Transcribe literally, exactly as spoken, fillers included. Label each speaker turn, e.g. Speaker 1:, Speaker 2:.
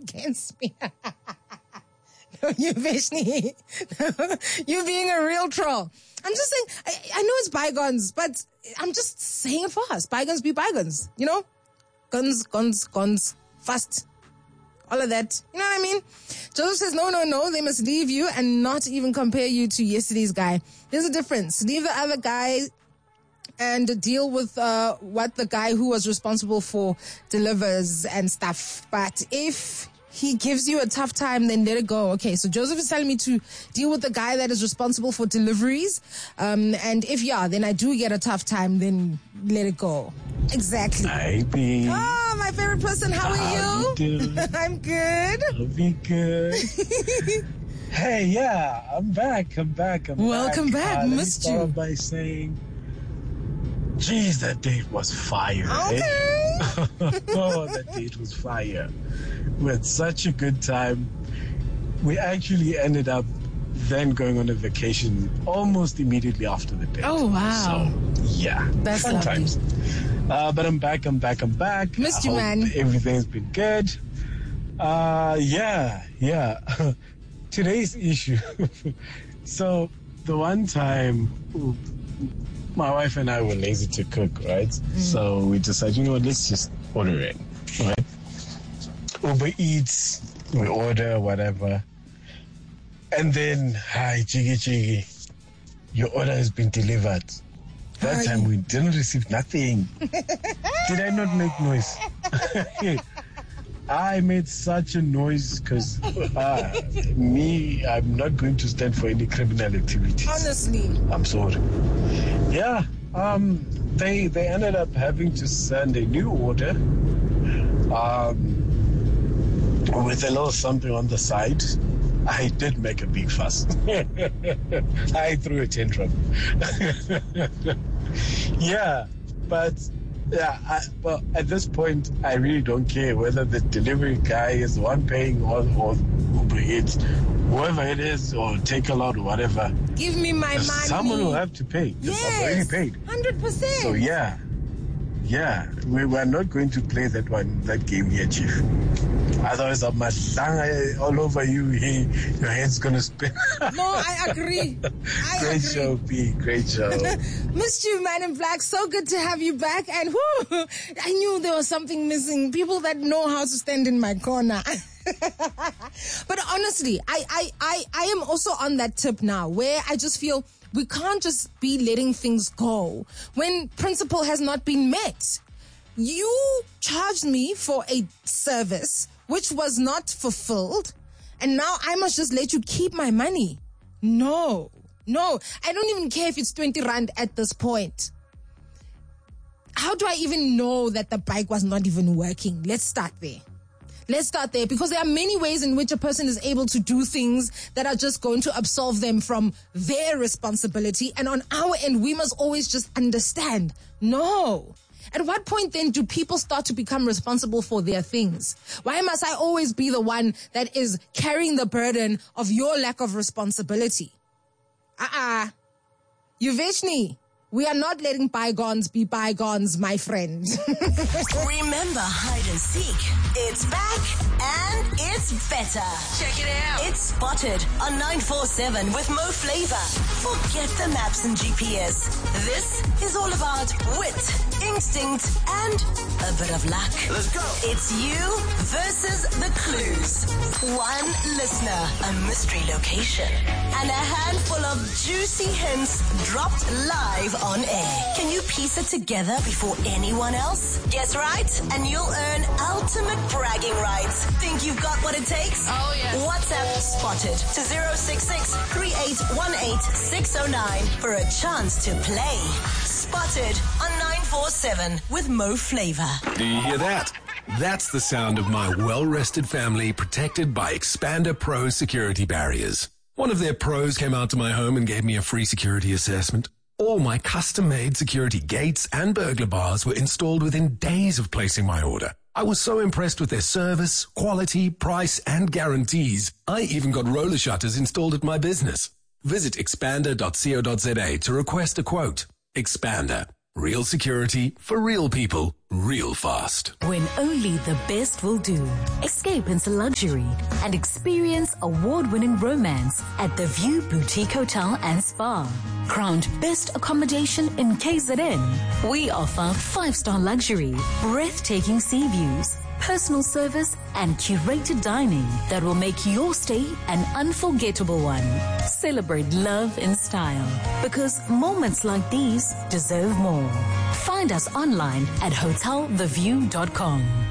Speaker 1: against me. No, you Vishni. You being a real troll. I'm just saying, I, I know it's bygones, but I'm just saying it fast. Bygones be bygones, you know? Guns, guns, guns, fast. All of that. You know what I mean? Joseph says, no, no, no, they must leave you and not even compare you to yesterday's guy. There's a difference. Leave the other guy and deal with uh, what the guy who was responsible for delivers and stuff. But if he gives you a tough time, then let it go. Okay, so Joseph is telling me to deal with the guy that is responsible for deliveries. Um, and if, yeah, then I do get a tough time, then let it go. Exactly.
Speaker 2: Hi, B.
Speaker 1: Oh, my favorite person. How are
Speaker 2: How
Speaker 1: you?
Speaker 2: you doing?
Speaker 1: I'm good.
Speaker 2: I'll be good. Hey, yeah, I'm back. I'm back. I'm
Speaker 1: Welcome back.
Speaker 2: Uh,
Speaker 1: Missed
Speaker 2: let me start
Speaker 1: you.
Speaker 2: by saying, geez, that date was fire.
Speaker 1: Okay.
Speaker 2: Eh? Oh, that date was fire. We had such a good time. We actually ended up then going on a vacation almost immediately after the date.
Speaker 1: Oh, wow.
Speaker 2: So, yeah.
Speaker 1: That's
Speaker 2: fun
Speaker 1: lovely.
Speaker 2: times. Uh, but I'm back, I'm back, I'm back.
Speaker 1: Missed
Speaker 2: I
Speaker 1: you,
Speaker 2: hope
Speaker 1: man.
Speaker 2: Everything's been good. Uh, yeah, yeah. Today's issue. So, the one time my wife and I were lazy to cook, right? Mm. So we decided, you know what, let's just order it, right? Uber Eats, we order whatever. And then, hi, Jiggy Jiggy, your order has been delivered. That
Speaker 1: Hi.
Speaker 2: time we didn't receive nothing. Did I not make noise? I made such a noise because uh, me, I'm not going to stand for any criminal activities.
Speaker 1: Honestly.
Speaker 2: I'm sorry. Yeah, um, they they ended up having to send a new order um, with a little something on the side. I did make a big fuss. I threw a tantrum. Yeah, but yeah, I, well, at this point, I really don't care whether the delivery guy is the one paying or, or Uber Eats, whoever it is, or take a lot or whatever.
Speaker 1: Give me my money.
Speaker 2: Someone will have to pay.
Speaker 1: Yes.
Speaker 2: I've already paid.
Speaker 1: one hundred percent.
Speaker 2: So yeah, yeah, we were not going to play that one, that game here, Chief. Otherwise, I'm all over you. Hey, your head's gonna spin.
Speaker 1: No, I agree. I
Speaker 2: Great
Speaker 1: agree.
Speaker 2: show, P. Great show.
Speaker 1: Missed you, Man in Black. So good to have you back. And whoo, I knew there was something missing. People that know how to stand in my corner. But honestly, I, I, I, I am also on that tip now where I just feel we can't just be letting things go when principle has not been met. You charged me for a service which was not fulfilled, and now I must just let you keep my money. No, no. I don't even care if it's twenty rand at this point. How do I even know that the bike was not even working? Let's start there. Let's start there, because there are many ways in which a person is able to do things that are just going to absolve them from their responsibility. And on our end, we must always just understand. No. At what point then do people start to become responsible for their things? Why must I always be the one that is carrying the burden of your lack of responsibility? Uh-uh. Yuveshni, we are not letting bygones be bygones, my friend.
Speaker 3: Remember hide and seek. It's back and it's better.
Speaker 4: Check it out.
Speaker 3: It's Spotted on nine four seven with Mo Flavor. Forget the maps and G P S. This is all about wit, instinct, and a bit of luck.
Speaker 4: Let's go.
Speaker 3: It's you versus the clues. One listener, a mystery location, and a handful of juicy hints dropped live on air. Can you piece it together before anyone else? Guess right, and you'll earn ultimate bragging rights. Think you've got what it takes?
Speaker 4: Oh, yes.
Speaker 3: WhatsApp Spotted to zero six six, three eight one eight, six zero nine for a chance to play. Spotted on nine four seven with Mo Flavor.
Speaker 5: Do you hear that? That's the sound of my well-rested family protected by Expander Pro security barriers. One of their pros came out to my home and gave me a free security assessment. All my custom-made security gates and burglar bars were installed within days of placing my order. I was so impressed with their service, quality, price, and guarantees. I even got roller shutters installed at my business. Visit expander dot co dot za to request a quote. Expander. Real security for real people, real fast.
Speaker 4: When only the best will do. Escape into luxury and experience award-winning romance at the View Boutique Hotel and Spa. Crowned best accommodation in K Z N. We offer five-star luxury, breathtaking sea views, personal service, and curated dining that will make your stay an unforgettable one. Celebrate love in style, because moments like these deserve more. Find us online at hotel the view dot com.